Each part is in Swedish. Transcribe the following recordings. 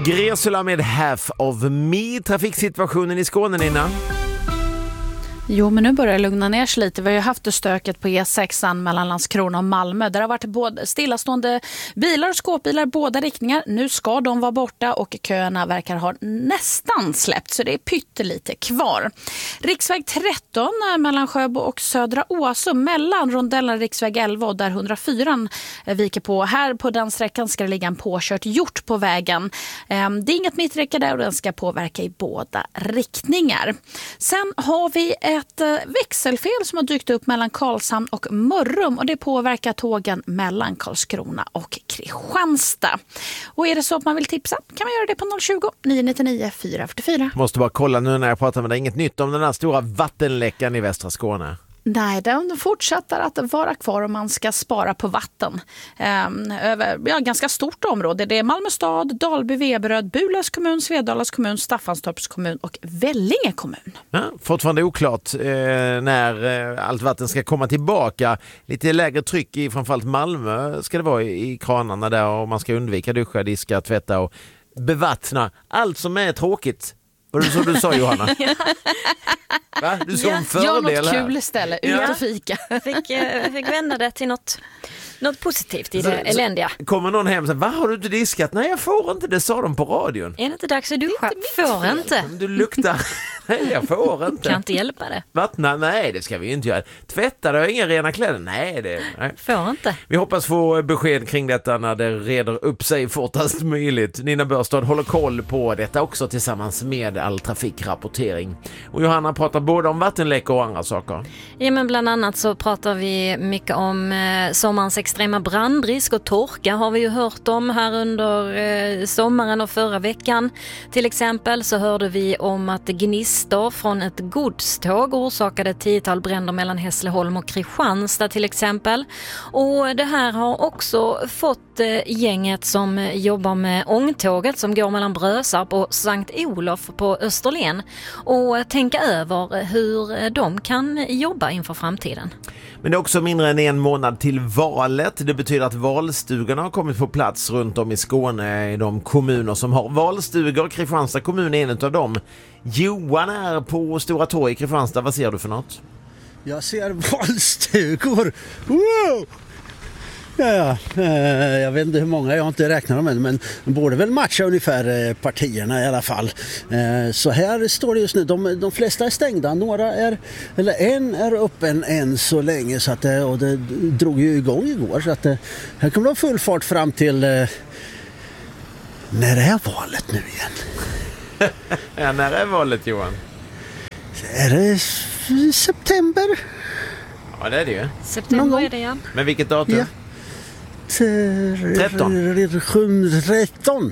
Gresula med Half of Me. Trafiksituationen i Skåne, Nina? Jo, men nu börjar det lugna ner sig lite. Vi har ju haft det stöket på E6 mellan Landskrona och Malmö. Där har varit både stillastående bilar och skåpbilar båda riktningar. Nu ska de vara borta och köerna verkar ha nästan släppt. Så det är pyttelite kvar. Riksväg 13 mellan Sjöbo och Södra Åsum. Mellan rondellen riksväg 11 och där 104 viker på. Här på den sträckan ska det ligga en påkört hjort på vägen. Det är inget mitträcke där och den ska påverka i båda riktningar. Sen har vi ett växelfel som har dykt upp mellan Karlshamn och Mörrum och det påverkar tågen mellan Karlskrona och Kristianstad. Och är det så att man vill tipsa kan man göra det på 020 999 444. Måste bara kolla nu när jag pratar med dig. Inget nytt om den här stora vattenläckan i västra Skåne. Nej, den fortsätter att vara kvar och man ska spara på vatten över ganska stort område. Det är Malmö stad, Dalby, Veberöd, Burlövs kommun, Svedalas kommun, Staffanstorps kommun och Vellinge kommun. Ja, fortfarande oklart när allt vatten ska komma tillbaka. Lite lägre tryck i framförallt Malmö ska det vara i kranarna där och man ska undvika duscha, diska, tvätta och bevattna. Allt som är tråkigt. Var det så du sa, Johanna? Va? Du såg en fördel något kul ställe, ut och fika. Fick vända det till något positivt i det eländiga. Kommer någon hem och säger, vad har du inte diskat? Nej, jag får inte, det sa de på radion. Är det inte dags att duscha? Får inte. Du luktar. Nej, jag får inte. Kan inte hjälpa det. Vattna? Nej, det ska vi inte göra. Tvätta, det har inga rena kläder. Nej. Får inte. Vi hoppas få besked kring detta när det reder upp sig fortast möjligt. Nina Börstad håller koll på detta också tillsammans med all trafikrapportering. Och Johanna pratar både om vattenläckor och andra saker. Ja, men bland annat så pratar vi mycket om sommarens extrema brandrisk och torka har vi ju hört om här under sommaren och förra veckan. Till exempel så hörde vi om att gnistor från ett godståg orsakade 10-tal bränder mellan Hässleholm och Kristianstad till exempel. Och det här har också fått gänget som jobbar med ångtåget som går mellan Brösarp och Sankt Olof på Österlen och tänka över hur de kan jobba inför framtiden. Men det är också mindre än en månad till valet. Det betyder att valstugorna har kommit på plats runt om i Skåne i de kommuner som har valstugor. Kristianstad kommun är en av dem. Johan är på Stora Torg i Kristianstad. Vad ser du för något? Jag ser valstugor. Wow! Ja, jag vet inte hur många, jag har inte räknat dem än, men borde väl matcha ungefär partierna i alla fall. Så här står det just nu, de flesta är stängda, en är öppen än så länge så att och det drog ju igång igår så att här kommer det full fart fram till när är valet nu igen? Ja, när är valet, Johan? Är det september? Ja, det är det ju. September är det, ja. Men vilket datum? Ja. 13.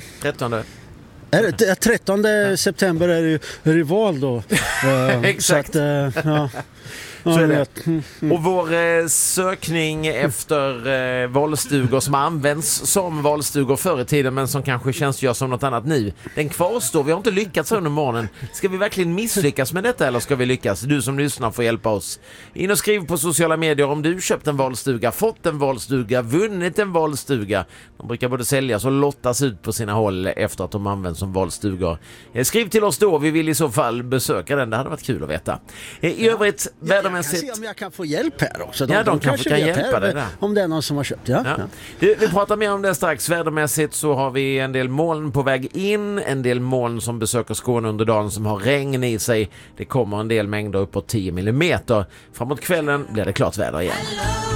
13 september är det val då. Exakt. Så att, ja. Så är det. Och vår sökning efter valstugor som används som valstugor förr i tiden men som kanske tjänstgör som något annat nu, den kvarstår. Vi har inte lyckats under morgonen. Ska vi verkligen misslyckas med detta eller ska vi lyckas? Du som lyssnar får hjälpa oss. In och skriv på sociala medier om du köpt en valstuga, fått en valstuga, vunnit en valstuga. De brukar både säljas och lottas ut på sina håll efter att de används som valstugor. Skriv till oss då, vi vill i så fall besöka den. Det hade varit kul att veta. I övrigt, jag kan se om jag kan få hjälp här också. De kanske kan hjälpa dig där. Om det är någon som har köpt. Ja. Vi pratar mer om det strax. Vädermässigt så har vi en del moln på väg in. En del moln som besöker Skåne under dagen som har regn i sig. Det kommer en del mängder uppåt 10 millimeter. Framåt kvällen blir det klart väder igen.